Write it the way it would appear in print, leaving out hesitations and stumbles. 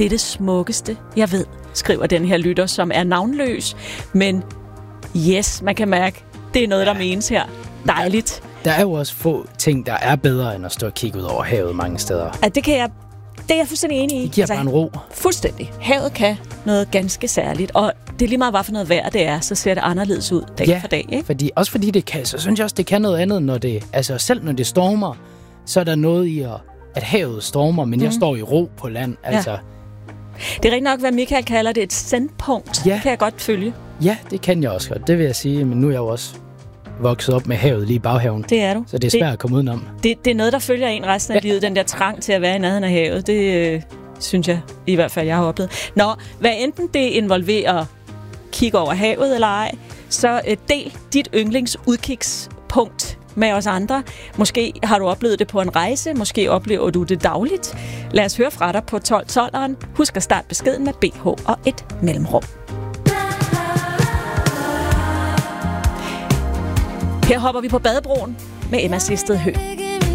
det er det smukkeste, jeg ved, skriver den her lytter, som er navnløs. Men yes, man kan mærke, det er noget, der menes her. Dejligt. Der er jo også få ting, der er bedre, end at stå og kigge ud over havet mange steder. Ja, det er jeg fuldstændig enig i. Det giver bare en ro. Fuldstændig. Havet kan noget ganske særligt, og det er lige meget, hvad for noget vejr det er, så ser det anderledes ud dag for dag, ikke? Fordi det kan, så synes jeg også, det kan noget andet, når det, altså selv når det stormer, så er der noget i, at havet stormer, men jeg står i ro på land, altså. Det er rigtig nok, hvad Michael kalder det, et sendpunkt. Det kan jeg godt følge. Ja, det kan jeg også godt, det vil jeg sige, men nu er jeg jo også vokset op med havet lige i baghaven. Det er du. Så det er svært at komme udenom. Det er noget, der følger en resten af livet, den der trang til at være i nærheden af havet. Det synes jeg i hvert fald, jeg har oplevet. Nå, hvad enten det involverer kigge over havet eller ej, så del dit yndlingsudkigspunkt med os andre. Måske har du oplevet det på en rejse, måske oplever du det dagligt. Lad os høre fra dig på 1212'eren. Husk at starte beskeden med BH og et mellemrum. Her hopper vi på badebroen med Emma Sisted Høgh.